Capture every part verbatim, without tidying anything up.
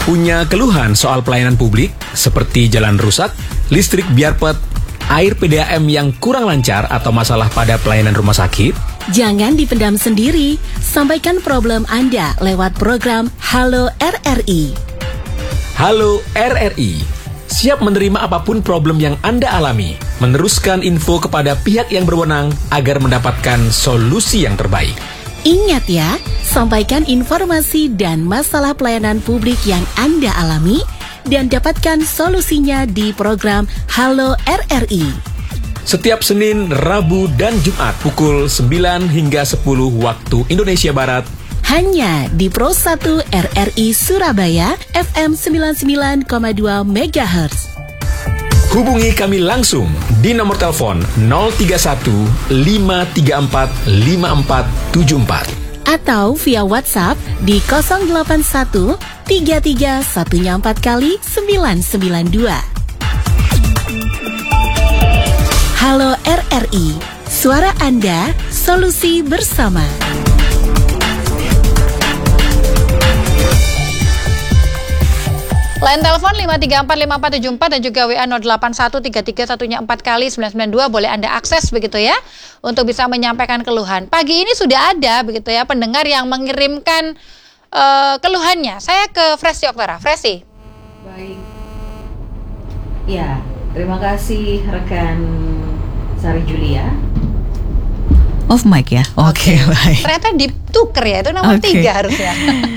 Punya keluhan soal pelayanan publik seperti jalan rusak, listrik biarpet, air P D A M yang kurang lancar atau masalah pada pelayanan rumah sakit? Jangan dipendam sendiri, sampaikan problem Anda lewat program Halo R R I. Halo R R I, siap menerima apapun problem yang Anda alami, meneruskan info kepada pihak yang berwenang agar mendapatkan solusi yang terbaik. Ingat ya, sampaikan informasi dan masalah pelayanan publik yang Anda alami dan dapatkan solusinya di program Halo R R I. Setiap Senin, Rabu, dan Jumat pukul sembilan hingga sepuluh waktu Indonesia Barat. Hanya di Pro satu R R I Surabaya F M sembilan puluh sembilan koma dua megahertz. Hubungi kami langsung di nomor telepon nol tiga satu lima tiga empat lima empat tujuh empat atau via WhatsApp di nol delapan satu tiga tiga satu empat kali sembilan sembilan dua. Halo R R I, suara Anda, solusi bersama. Line telepon lima tiga empat lima empat tujuh empat dan juga W A nol delapan satu tiga tiga satu empat kali sembilan sembilan dua boleh Anda akses begitu ya untuk bisa menyampaikan keluhan. Pagi ini sudah ada begitu ya pendengar yang mengirimkan uh, keluhannya. Saya ke Fresi Oktara. Fresi. Baik. Ya, terima kasih rekan Sari Julia. Off mic ya? Oke, okay, baik. Ternyata dituker ya, itu nomor okay. tiga harusnya.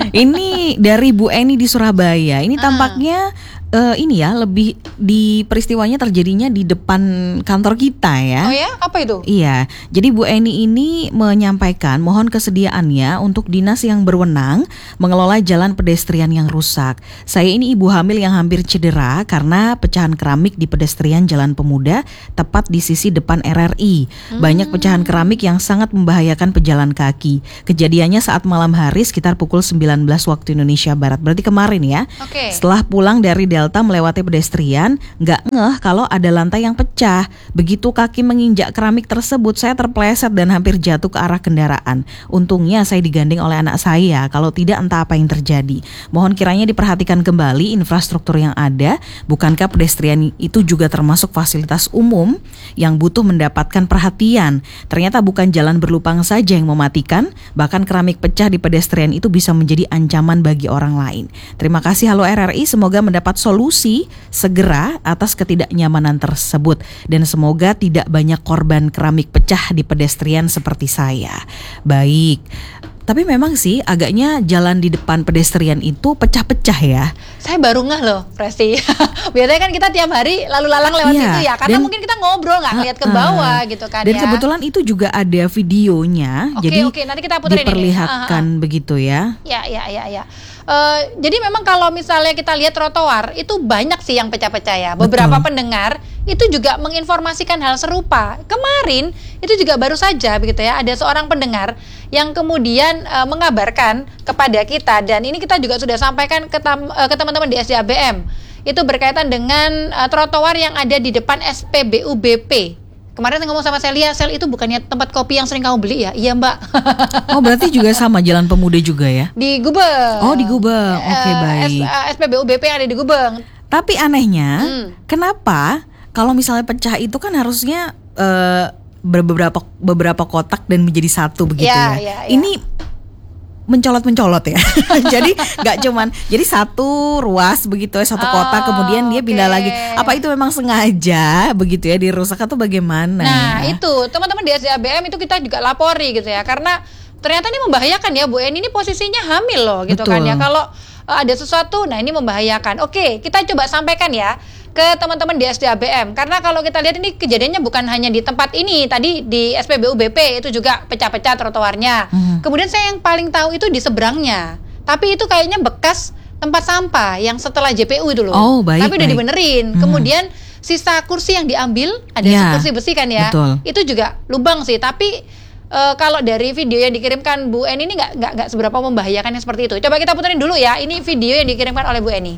Ini dari Bu Eni di Surabaya. Ini tampaknya uh, ini ya, lebih di peristiwanya terjadinya di depan kantor kita ya. Oh ya? Apa itu? Iya, jadi Bu Eni ini menyampaikan mohon kesediaannya untuk dinas yang berwenang mengelola jalan pedestrian yang rusak. Saya ini ibu hamil yang hampir cedera karena pecahan keramik di pedestrian Jalan Pemuda tepat di sisi depan R R I. Banyak pecahan keramik yang sangat membahayakan pejalan kaki. Kejadiannya saat malam hari sekitar pukul sembilan belas waktu Indonesia Barat. Berarti kemarin ya. Okay. Setelah pulang dari Delta melewati pedestrian, nggak ngeh kalau ada lantai yang pecah. Begitu kaki menginjak keramik tersebut, saya terpleset dan hampir jatuh ke arah kendaraan. Untungnya saya digandeng oleh anak saya. Kalau tidak entah apa yang terjadi. Mohon kiranya diperhatikan kembali infrastruktur yang ada. Bukankah pedestrian itu juga termasuk fasilitas umum yang butuh mendapatkan perhatian? Ternyata bukan jalan berlubang saja yang mematikan, bahkan keramik pecah di pedestrian itu bisa menjadi ancaman bagi orang lain. Terima kasih Halo R R I, semoga mendapat solusi segera atas ketidaknyamanan tersebut dan semoga tidak banyak korban keramik pecah di pedestrian seperti saya. Baik. Tapi memang sih agaknya jalan di depan pedestrian itu pecah-pecah ya. Saya baru ngeh loh, Presti. Biasanya kan kita tiap hari lalu lalang lewat iya, situ ya. Karena dan, mungkin kita ngobrol nggak ngeliat ke bawah uh, gitu kan dan ya. Dan kebetulan itu juga ada videonya. Oke, jadi oke, nanti kita puterin diperlihatkan ini. Uh, uh. begitu ya. Ya, ya, ya, ya. Uh, jadi memang kalau misalnya kita lihat trotoar itu banyak sih yang pecah-pecah ya. Beberapa Betul. pendengar itu juga menginformasikan hal serupa. Kemarin itu juga baru saja begitu ya, ada seorang pendengar yang kemudian uh, mengabarkan kepada kita, dan ini kita juga sudah sampaikan ke, tam, uh, ke teman-teman di S D A B M. Itu berkaitan dengan uh, trotoar yang ada di depan S P B U B P. Kemarin saya ngomong sama Celia, Sel itu bukannya tempat kopi yang sering kamu beli ya? Iya Mbak. Oh berarti juga sama Jalan Pemuda juga ya? Di Gubeng. Oh di Gubeng, oke okay, baik. S, uh, S P B U B P yang ada di Gubeng. Tapi anehnya, hmm. kenapa kalau misalnya pecah itu kan harusnya uh, beberapa beberapa kotak dan menjadi satu begitu ya? ya, ya, ya. Ini mencolot-mencolot ya. Jadi nggak cuman jadi satu ruas begitu ya, satu oh, kotak kemudian dia pindah okay. lagi. Apa itu memang sengaja begitu ya dirusak atau bagaimana? Nah, ya? Itu teman-teman di S D A B M itu kita juga lapori gitu ya. Karena ternyata ini membahayakan ya, Bu Eni ini posisinya hamil loh gitu. Betul. Kan ya. Kalau uh, ada sesuatu nah ini membahayakan. Oke, kita coba sampaikan ya ke teman-teman di S D A B M, karena kalau kita lihat ini kejadiannya bukan hanya di tempat ini, tadi di S P B U B P itu juga pecah-pecah trotoarnya. Hmm. Kemudian saya yang paling tahu itu di seberangnya, tapi itu kayaknya bekas tempat sampah yang setelah J P U itu loh. Oh, baik, tapi udah baik. dibenerin. Hmm. Kemudian sisa kursi yang diambil ada ya, kursi besi kan ya, betul. Itu juga lubang sih, tapi uh, kalau dari video yang dikirimkan Bu Eni ini nggak nggak nggak seberapa membahayakan yang seperti itu. Coba kita puterin dulu ya, ini video yang dikirimkan oleh Bu Eni.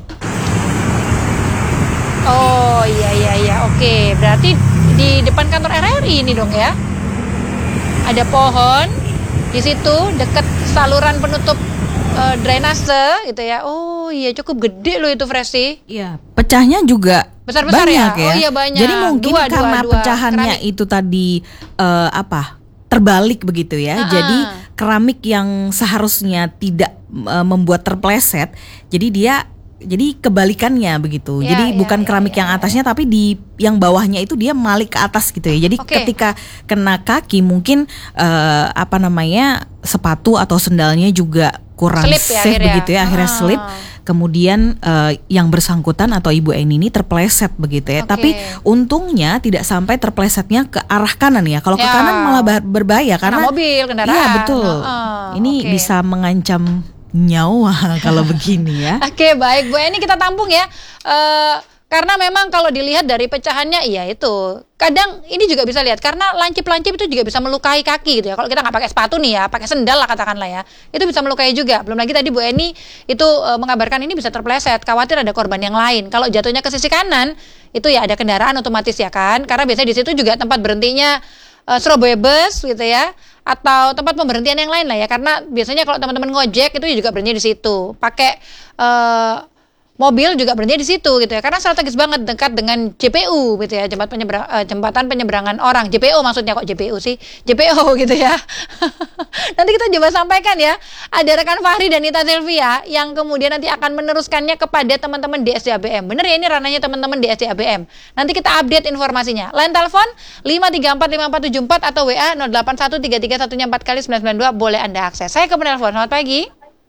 Oh iya iya iya, oke. Berarti di depan kantor R R I ini dong ya. Ada pohon di situ dekat saluran penutup uh, drainase gitu ya. Oh iya cukup gede loh itu Fresti. Iya, pecahnya juga Besar-besar banyak ya? ya. Oh iya, banyak. Jadi mungkin Dua, karena dua, dua pecahannya keramik. itu tadi eh, apa? Terbalik begitu ya. Ah-ah. Jadi keramik yang seharusnya tidak eh, membuat terpleset, jadi dia jadi kebalikannya begitu. Ya, jadi ya, bukan ya, keramik ya, yang ya. atasnya tapi di yang bawahnya itu dia malik ke atas gitu ya. Jadi Oke. ketika kena kaki mungkin eh, apa namanya sepatu atau sendalnya juga kurang Slip ya safe akhirnya. begitu ya, akhirnya Ah. slip. Kemudian eh, yang bersangkutan atau Ibu Eni ini terpleset begitu ya. Oke. Tapi untungnya tidak sampai terplesetnya ke arah kanan ya. Kalau ke Ya. kanan malah bah- berbahaya Karena karena mobil, kendaraan. Iya betul. Ah, Ini oke. bisa mengancam nyawa kalau begini ya. Oke baik Bu Eni kita tampung ya. Eh, karena memang kalau dilihat dari pecahannya iya itu. Kadang ini juga bisa lihat karena lancip-lancip itu juga bisa melukai kaki gitu ya. Kalau kita nggak pakai sepatu nih ya, pakai sendal lah katakanlah ya. Itu bisa melukai juga. Belum lagi tadi Bu Eni itu eh, mengabarkan ini bisa terpleset, khawatir ada korban yang lain. Kalau jatuhnya ke sisi kanan itu ya ada kendaraan otomatis ya kan. Karena biasanya di situ juga tempat berhentinya uh, Surabaya Bus gitu ya, atau tempat pemberhentian yang lain lah ya, karena biasanya kalau teman-teman ngojek itu juga berhenti di situ, pakai uh, mobil juga berhenti di situ gitu ya, karena strategis banget dekat dengan J P U gitu ya, jembatan penyeberang, uh, jembatan penyeberangan orang, J P O maksudnya, kok J P U sih, J P O gitu ya. Nanti kita coba sampaikan ya, ada rekan Fahri dan Nita Sylvia yang kemudian nanti akan meneruskannya kepada teman-teman D S D A B M. Bener ya, ini ranahnya teman-teman D S D A B M. Nanti kita update informasinya. Line telepon lima tiga empat lima empat tujuh empat atau W A nol delapan satu tiga tiga satu empat kali sembilan sembilan dua boleh Anda akses. Saya ke penelpon. Selamat pagi.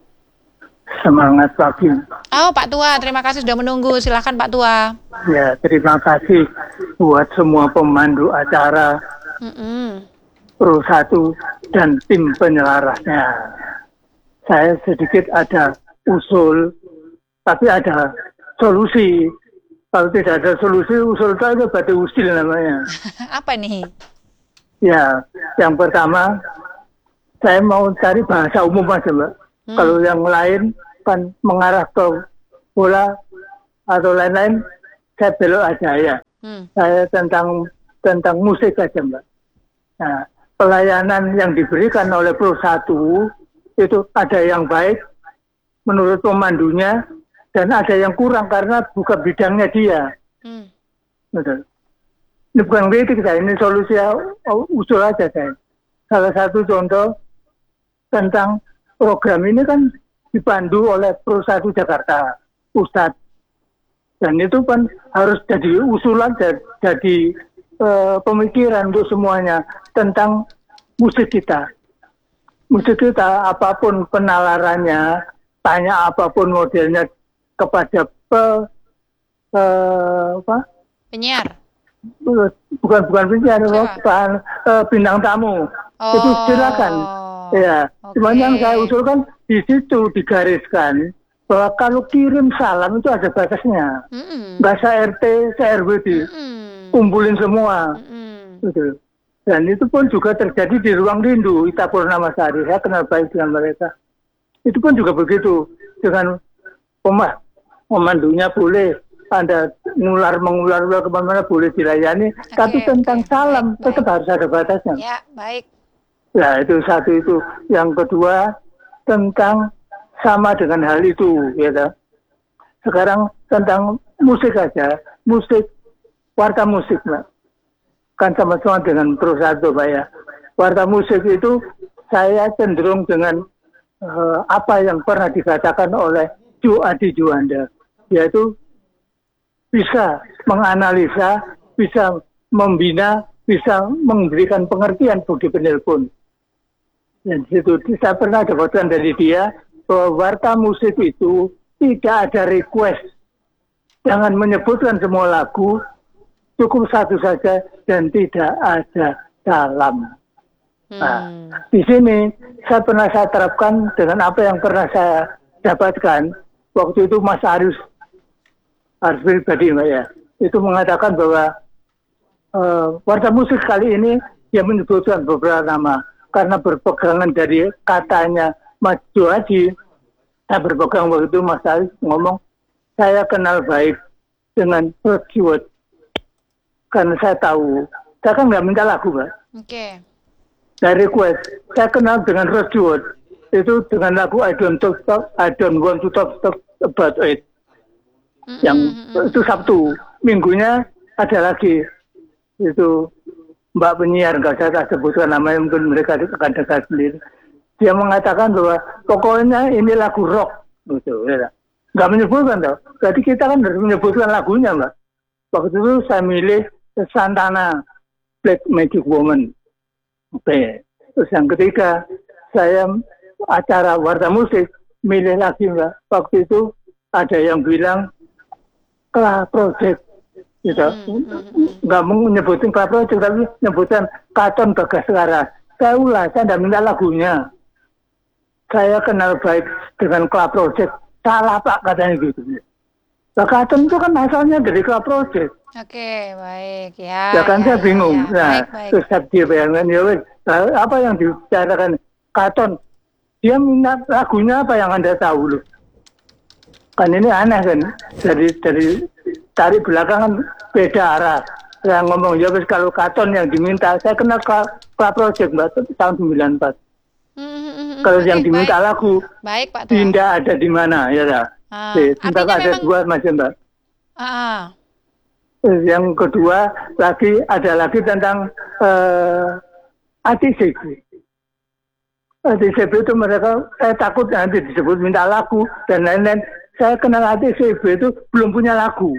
Semangat pagi. Oh, Pak Tua, terima kasih sudah menunggu. Silahkan Pak Tua. Ya, terima kasih buat semua pemandu acara Mm-mm. Pro satu dan tim penyelarasnya. Saya sedikit ada usul, tapi ada solusi. Kalau tidak ada solusi, usul itu batu usil namanya. Apa nih? Ya, yang pertama, saya mau cari bahasa umum aja, Mbak. Hmm. Kalau yang lain kan mengarah ke bola atau lain-lain, saya belok aja ya. Hmm. Saya tentang tentang musik aja, Mbak. Nah, pelayanan yang diberikan oleh Pro satu itu ada yang baik menurut pemandunya dan ada yang kurang karena bukan bidangnya dia. Hmm. Betul. Ini bukan kritik saya, ini solusi usul aja saya. Salah satu contoh tentang program ini kan dipandu oleh Pro satu Jakarta, Ustadz. Dan itu kan harus jadi usulan, jadi uh, pemikiran untuk semuanya tentang musik kita. Musik kita apapun penalarannya, tanya apapun modelnya kepada pe, uh, apa? Penyiar. bukan bukan penyiar, bukan uh, bintang tamu. Oh. Itu silakan. Ya, Oke. cuman yang saya usulkan di situ digariskan bahwa kalau kirim salam itu ada batasnya. Mm-mm. Nggak se-R T, se-R W Mm-mm. dikumpulin semua. Mm-mm. Gitu. Dan itu pun juga terjadi di Ruang Rindu, Ita Purnamasari. Saya kenal baik dengan mereka. Itu pun juga begitu. Dengan pemah, pemandunya boleh, Anda ngular mengular kemana-mana boleh dilayani. Oke, tapi tentang oke. salam Baik, tetap harus ada batasnya. Ya, baik. Ya, itu satu itu. Yang kedua, tentang sama dengan hal itu, ya kan? Sekarang tentang musik aja, musik, warta musik, Mbak. Kan sama-sama dengan Pro satu, Pak ya. Warta musik itu saya cenderung dengan uh, apa yang pernah dikatakan oleh Ju Adi Juanda, yaitu bisa menganalisa, bisa membina, bisa memberikan pengertian bagi penelpon. Dan situ saya pernah dapatkan dari dia bahwa warta musik itu tidak ada request. Jangan menyebutkan semua lagu, cukup satu saja dan tidak ada salam. Nah, Hmm. di sini saya pernah saya terapkan dengan apa yang pernah saya dapatkan. Waktu itu Mas Arius, Arius pribadi, Mbak ya, itu mengatakan bahwa uh, warta musik kali ini dia menyebutkan beberapa nama. Karena berpegangan dari katanya Mas Johaji, saya berpegang waktu itu Mas Arief ngomong, saya kenal baik dengan Rod Stewart. Karena saya tahu, saya kan nggak minta lagu, Pak. Oke. Dari request, saya kenal dengan Rod Stewart. itu dengan lagu I don't talk, talk I don't want to talk, talk about it. Yang mm-hmm. itu Sabtu, Minggunya ada lagi itu Mbak penyiar, nggak usah saya sebutkan namanya, mungkin mereka akan dengar sendiri. Dia mengatakan bahwa pokoknya ini lagu rock, gitu. Ya. Nggak menyebutkan toh. Jadi kita kan harus menyebutkan lagunya, Mbak. Waktu itu saya milih Santana, Black Magic Woman. Oke. Terus yang ketiga, saya acara Warta Musik, milih lagi, Mbak. Waktu itu ada yang bilang Kla Project, gitu. Nggak menyebutin Kla Project, tapi menyebutkan Katon Bagaskara. Saya ulah, saya tidak minta lagunya. Saya kenal baik dengan Kla Project. Salah Pak, katanya gitu. Nah, Katon itu kan asalnya dari Kla Project. Oke, baik. Ya, ya kan ya, saya bingung. Ya, ya. Nah, baik, baik. terus saya dia bayangkan, ya wes, apa yang dibicarakan Katon? Dia minta lagunya apa yang Anda tahu loh? Kan ini aneh kan, dari dari tarik belakang kan beda arah. Saya ngomong, ya wes kalau Katon yang diminta, saya kenal Kla Project Mbak, tahun sembilan puluh empat. Hmm, kalau okay, yang diminta baik. lagu, baik Pak Tua. Dinda ada di mana, ya tak? Ah, Dinda ada memang... dua macam Mbak. Ah. Yang kedua lagi ada lagi tentang uh, A T C B. A T C B itu mereka, saya takut nanti disebut minta lagu dan lain-lain. Saya kenal A T C B itu belum punya lagu.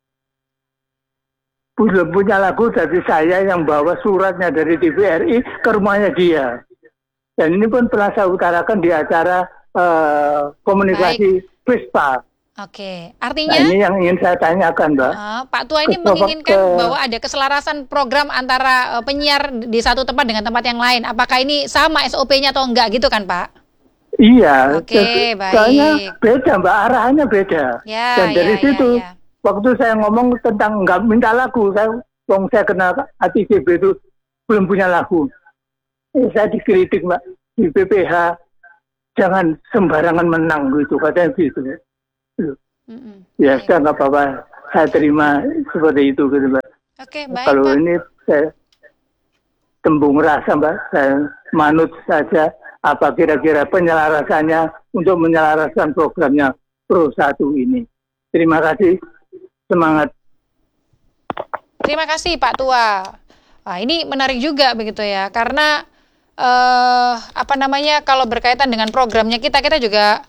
Belum punya lagu, dari saya yang bawa suratnya dari T V R I ke rumahnya dia. Dan ini pun pernah saya utarakan di acara uh, komunikasi Vespa. Oke, artinya nah, ini yang ingin saya tanyakan, Mbak. Uh, Pak Tua ini Kesopak menginginkan ke... bahwa ada keselarasan program antara uh, penyiar di satu tempat dengan tempat yang lain. Apakah ini sama S O P-nya atau enggak gitu kan, Pak? Iya. Oke, baik. Soalnya beda, Mbak, arahannya beda. Ya, dan dari ya, situ, ya, ya. waktu saya ngomong tentang nggak minta lagu, saya, wong saya kenal A T C B itu belum punya lagu. Eh, saya dikritik, Mbak, di B P H, jangan sembarangan menang gitu, katanya gitu. Mm-mm. Ya, baik. saya nggak apa-apa, saya terima seperti itu, gitu, Mbak. Oke, baik, Kalau Pak. ini saya tembung rasa, Mbak, saya manut saja apa kira-kira penyelarasannya untuk menyelaraskan programnya Pro satu ini. Terima kasih, semangat. Terima kasih Pak Tua. Nah, ini menarik juga begitu ya, karena eh, apa namanya kalau berkaitan dengan programnya kita, kita juga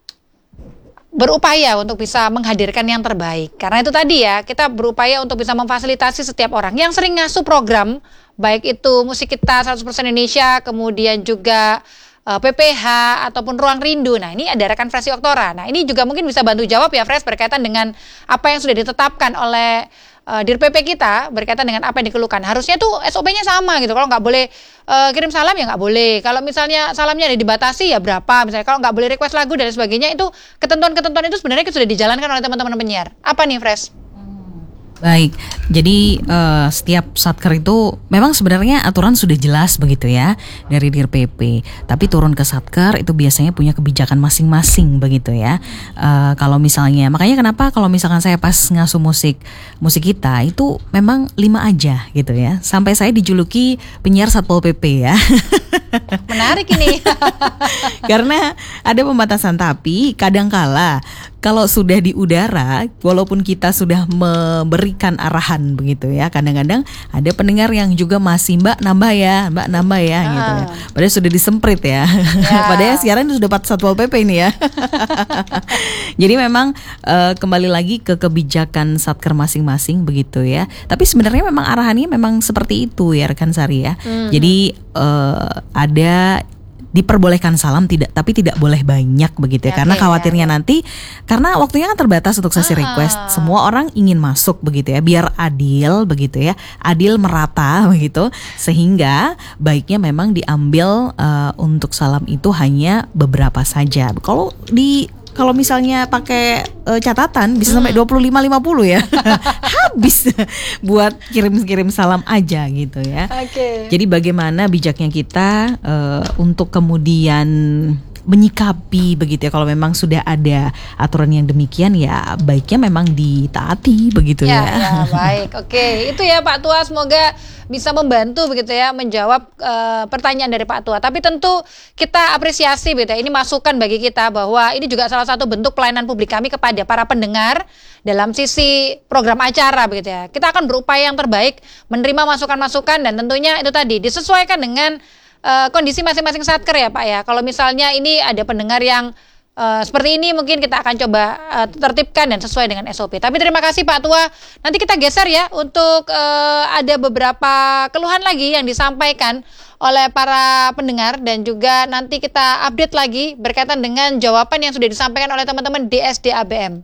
berupaya untuk bisa menghadirkan yang terbaik. Karena itu tadi ya, kita berupaya untuk bisa memfasilitasi setiap orang yang sering ngasuh program, baik itu Musik Kita seratus persen Indonesia, kemudian juga uh, P P H ataupun Ruang Rindu. Nah, ini ada rekan Fresh Oktora. Nah, ini juga mungkin bisa bantu jawab ya Fresh berkaitan dengan apa yang sudah ditetapkan oleh uh, Dir P P kita berkaitan dengan apa yang dikeluhkan. Harusnya tuh S O P-nya sama gitu. Kalau nggak boleh uh, kirim salam ya nggak boleh. Kalau misalnya salamnya ada dibatasi ya berapa. Misalnya kalau nggak boleh request lagu dan sebagainya, itu ketentuan-ketentuan itu sebenarnya sudah dijalankan oleh teman-teman penyiar. Apa nih Fresh? Baik, jadi uh, setiap satker itu memang sebenarnya aturan sudah jelas begitu ya dari Dir P P. Tapi turun ke satker itu biasanya punya kebijakan masing-masing begitu ya. Uh, kalau misalnya, makanya kenapa kalau misalkan saya pas ngasuh musik musik kita itu memang lima aja gitu ya. Sampai saya dijuluki penyiar Satpol P P ya. Menarik ini. Karena ada pembatasan, tapi kadangkala kalau sudah di udara, walaupun kita sudah memberikan arahan begitu ya, kadang-kadang ada pendengar yang juga masih Mbak nambah ya, Mbak nambah ya uh. gitu ya. Padahal sudah disemprit ya. ya. Padahal siaran sudah dapat Satpol P P ini ya. Jadi memang uh, kembali lagi ke kebijakan satker masing-masing begitu ya. Tapi sebenarnya memang arahannya memang seperti itu ya rekan Sari ya. Hmm. Jadi uh, ada diperbolehkan salam tidak, tapi tidak boleh banyak begitu ya, ya karena okay, khawatirnya ya. Nanti karena waktunya kan terbatas untuk sesi ah. request, semua orang ingin masuk begitu ya, biar adil begitu ya, adil merata begitu, sehingga baiknya memang diambil uh, untuk salam itu hanya beberapa saja. Kalau di Kalau misalnya pakai uh, catatan bisa sampai dua puluh lima lima puluh ya. Habis buat kirim-kirim salam aja gitu ya. Oke. Okay. Jadi bagaimana bijaknya kita uh, untuk kemudian menyikapi begitu ya, kalau memang sudah ada aturan yang demikian ya baiknya memang ditaati begitu ya. Ya, ya baik. Oke, itu ya Pak Tua, semoga bisa membantu begitu ya menjawab uh, pertanyaan dari Pak Tua. Tapi tentu kita apresiasi begitu ya. Ini masukan bagi kita bahwa ini juga salah satu bentuk pelayanan publik kami kepada para pendengar dalam sisi program acara begitu ya. Kita akan berupaya yang terbaik menerima masukan-masukan dan tentunya itu tadi disesuaikan dengan uh, kondisi masing-masing satker ya Pak ya. Kalau misalnya ini ada pendengar yang Uh, seperti ini mungkin kita akan coba uh, tertibkan dan sesuai dengan S O P. Tapi terima kasih Pak Tua. Nanti kita geser ya untuk uh, ada beberapa keluhan lagi yang disampaikan oleh para pendengar dan juga nanti kita update lagi berkaitan dengan jawaban yang sudah disampaikan oleh teman-teman D S D A B M.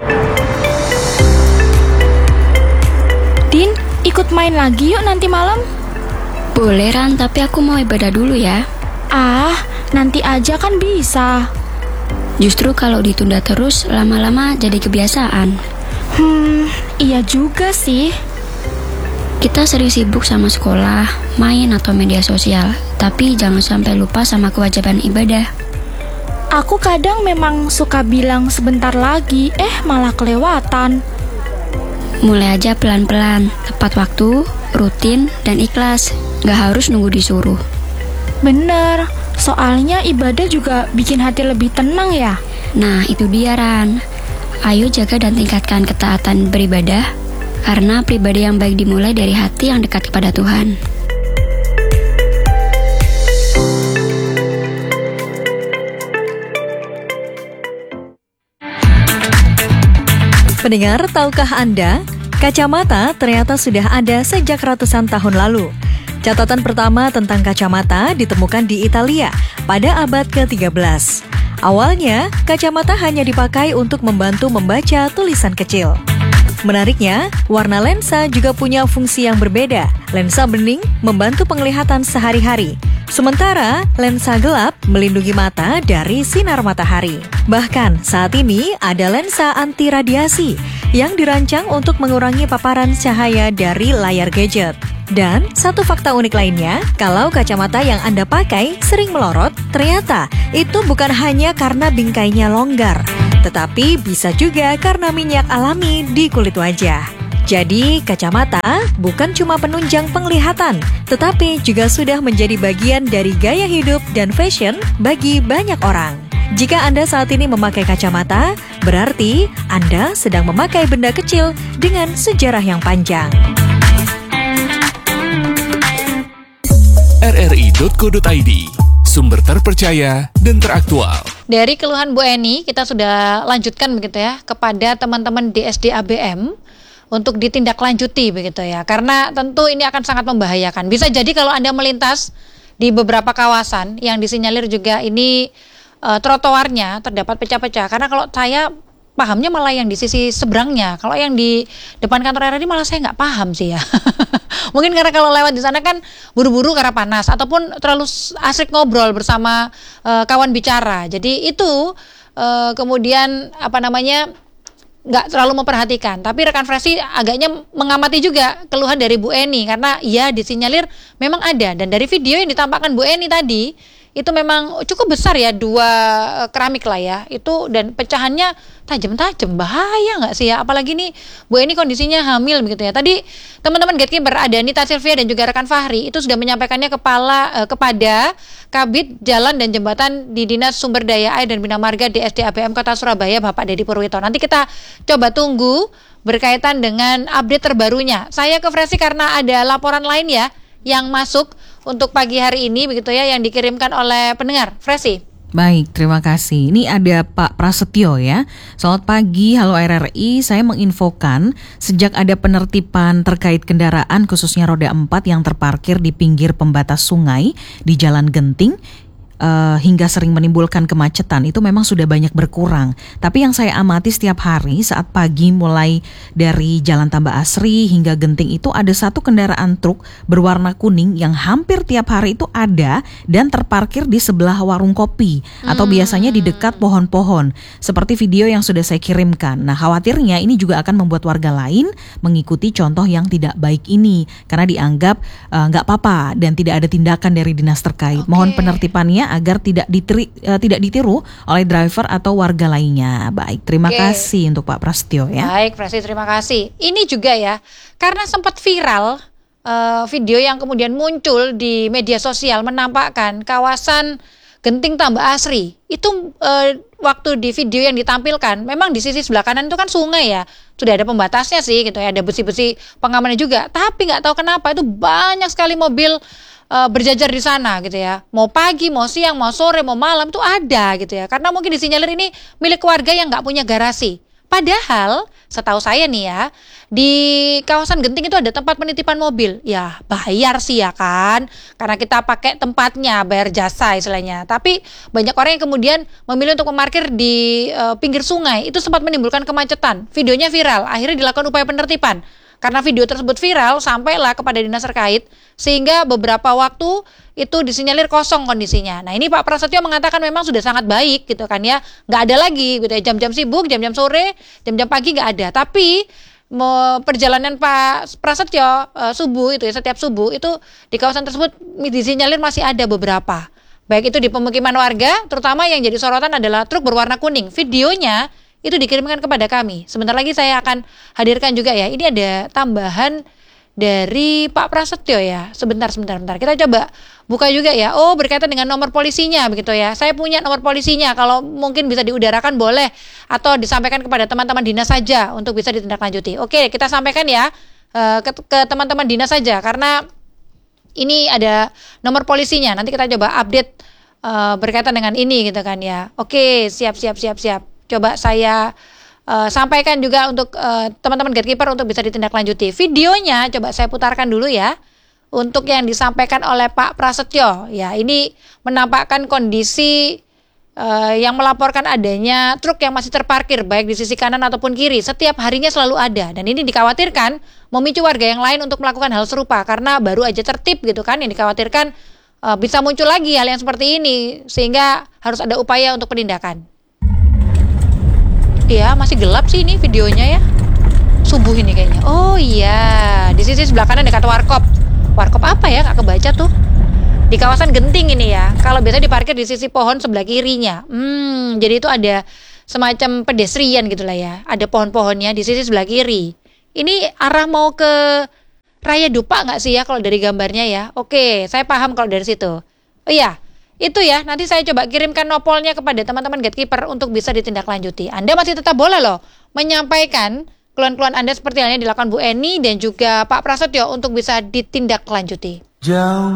Din, ikut main lagi yuk nanti malam. Boleh Ran, tapi aku mau ibadah dulu ya. Ah, nanti aja kan bisa. Justru kalau ditunda terus, lama-lama jadi kebiasaan. Hmm, iya juga sih. Kita sering sibuk sama sekolah, main atau media sosial, tapi jangan sampai lupa sama kewajiban ibadah. Aku kadang memang suka bilang sebentar lagi, eh malah kelewatan. Mulai aja pelan-pelan, tepat waktu, rutin, dan ikhlas. Gak harus nunggu disuruh. Bener, soalnya ibadah juga bikin hati lebih tenang ya. Nah itu dia Ran. Ayo jaga dan tingkatkan ketaatan beribadah, karena pribadi yang baik dimulai dari hati yang dekat kepada Tuhan. Pendengar, tahukah Anda, kacamata ternyata sudah ada sejak ratusan tahun lalu. Catatan pertama tentang kacamata ditemukan di Italia pada abad ke tiga belas. Awalnya, kacamata hanya dipakai untuk membantu membaca tulisan kecil. Menariknya, warna lensa juga punya fungsi yang berbeda. Lensa bening membantu penglihatan sehari-hari, sementara lensa gelap melindungi mata dari sinar matahari. Bahkan saat ini ada lensa anti radiasi yang dirancang untuk mengurangi paparan cahaya dari layar gadget. Dan satu fakta unik lainnya, kalau kacamata yang Anda pakai sering melorot, ternyata itu bukan hanya karena bingkainya longgar, tetapi bisa juga karena minyak alami di kulit wajah. Jadi, kacamata bukan cuma penunjang penglihatan, tetapi juga sudah menjadi bagian dari gaya hidup dan fashion bagi banyak orang. Jika Anda saat ini memakai kacamata, berarti Anda sedang memakai benda kecil dengan sejarah yang panjang. R R I titik co titik I D, sumber terpercaya dan teraktual. Dari keluhan Bu Eni, kita sudah lanjutkan begitu ya kepada teman-teman D S D A B M untuk ditindaklanjuti begitu ya. Karena tentu ini akan sangat membahayakan. Bisa jadi kalau Anda melintas di beberapa kawasan yang disinyalir juga ini uh, trotoarnya terdapat pecah-pecah. Karena kalau saya pahamnya malah yang di sisi seberangnya. Kalau yang di depan kantor R R I malah saya nggak paham sih ya. Mungkin karena kalau lewat di sana kan buru-buru karena panas ataupun terlalu asik ngobrol bersama uh, kawan bicara. Jadi itu uh, kemudian apa namanya nggak terlalu memperhatikan. Tapi rekan Fresi agaknya mengamati juga keluhan dari Bu Eni karena ya disinyalir memang ada, dan dari video yang ditampakkan Bu Eni tadi itu memang cukup besar ya, dua keramik lah ya itu, dan pecahannya tajam-tajam, bahaya nggak sih ya, apalagi nih Bu Eni kondisinya hamil begitu ya. Tadi teman-teman Gatekeeper ada Nita Sylvia dan juga rekan Fahri itu sudah menyampaikannya kepala eh, kepada Kabid Jalan dan Jembatan di Dinas Sumber Daya Air dan Bina Marga D S D A B M Kota Surabaya, Bapak Dedi Purwito. Nanti kita coba tunggu berkaitan dengan update terbarunya. Saya ke Fresi karena ada laporan lain ya yang masuk untuk pagi hari ini begitu ya, yang dikirimkan oleh pendengar. Fresi. Baik, terima kasih. Ini ada Pak Prasetyo ya. Selamat pagi, halo R R I. Saya menginfokan sejak ada penertiban terkait kendaraan khususnya roda empat yang terparkir di pinggir pembatas sungai di Jalan Genting, Uh, hingga sering menimbulkan kemacetan, itu memang sudah banyak berkurang. Tapi yang saya amati setiap hari saat pagi mulai dari Jalan Tambah Asri hingga Genting itu ada satu kendaraan truk berwarna kuning yang hampir tiap hari itu ada dan terparkir di sebelah warung kopi atau hmm. biasanya di dekat pohon-pohon seperti video yang sudah saya kirimkan. Nah, khawatirnya ini juga akan membuat warga lain mengikuti contoh yang tidak baik ini karena dianggap uh, nggak apa-apa dan tidak ada tindakan dari dinas terkait. Okay. Mohon penertibannya jalannya agar tidak ditiri, uh, tidak ditiru oleh driver atau warga lainnya. Baik, terima Oke. kasih untuk Pak Prasetyo ya. Baik, Presti, terima kasih. Ini juga ya, karena sempat viral uh, video yang kemudian muncul di media sosial menampakkan kawasan Genting Tambak Asri. Itu uh, waktu di video yang ditampilkan, memang di sisi sebelah kanan itu kan sungai ya, sudah ada pembatasnya sih gitu ya, ada besi-besi pengamannya juga. Tapi nggak tahu kenapa itu banyak sekali mobil uh, berjajar di sana gitu ya. Mau pagi, mau siang, mau sore, mau malam itu ada gitu ya. Karena mungkin disinyalir ini milik warga yang nggak punya garasi. Padahal setahu saya nih ya, di kawasan Genting itu ada tempat penitipan mobil. Ya bayar sih ya kan, karena kita pakai tempatnya, bayar jasa istilahnya. Tapi banyak orang yang kemudian memilih untuk memarkir di uh, pinggir sungai. Itu sempat menimbulkan kemacetan. Videonya viral, akhirnya dilakukan upaya penertiban. Karena video tersebut viral, sampailah kepada dinas terkait, sehingga beberapa waktu itu disinyalir kosong kondisinya. Nah ini Pak Prasetyo mengatakan memang sudah sangat baik gitu kan ya, nggak ada lagi gitu ya, jam-jam sibuk, jam-jam sore, jam-jam pagi nggak ada. Tapi mau perjalanan Pak Prasetyo uh, subuh itu ya, setiap subuh itu di kawasan tersebut disinyalir masih ada beberapa. Baik itu di pemukiman warga, terutama yang jadi sorotan adalah truk berwarna kuning. Videonya itu dikirimkan kepada kami. Sebentar lagi saya akan hadirkan juga ya. Ini ada tambahan dari Pak Prasetyo ya. Sebentar, sebentar, sebentar. Kita coba buka juga ya. Oh, berkaitan dengan nomor polisinya begitu ya. Saya punya nomor polisinya. Kalau mungkin bisa diudarakan boleh, atau disampaikan kepada teman-teman dinas saja untuk bisa ditindaklanjuti. Oke, kita sampaikan ya uh, ke, ke teman-teman dinas saja, karena ini ada nomor polisinya. Nanti kita coba update uh, berkaitan dengan ini gitu kan ya. Oke, siap, siap, siap, siap. Coba saya uh, sampaikan juga untuk uh, teman-teman gatekeeper untuk bisa ditindaklanjuti. Videonya coba saya putarkan dulu ya. Untuk yang disampaikan oleh Pak Prasetyo. Ya, ini menampakkan kondisi uh, yang melaporkan adanya truk yang masih terparkir baik di sisi kanan ataupun kiri. Setiap harinya selalu ada. Dan ini dikhawatirkan memicu warga yang lain untuk melakukan hal serupa. Karena baru aja tertib gitu kan. Yang dikhawatirkan uh, bisa muncul lagi hal yang seperti ini. Sehingga harus ada upaya untuk penindakan. Iya, masih gelap sih ini videonya ya. Subuh ini kayaknya. Oh iya, di sisi sebelah kanan dekat warkop. Warkop apa ya? Nggak kebaca tuh. Di kawasan Genting ini ya. Kalau biasa diparkir di sisi pohon sebelah kirinya. Hmm, jadi itu ada semacam pedestrian gitulah ya. Ada pohon-pohonnya di sisi sebelah kiri. Ini arah mau ke Raya Dupa nggak sih ya kalau dari gambarnya ya? Oke, saya paham kalau dari situ. Oh iya. Itu ya, nanti saya coba kirimkan nopolnya kepada teman-teman gatekeeper untuk bisa ditindaklanjuti. Anda masih tetap boleh loh menyampaikan keluhan-keluhan Anda seperti halnya dilakukan Bu Eni dan juga Pak Prasetyo untuk bisa ditindaklanjuti. Jauh.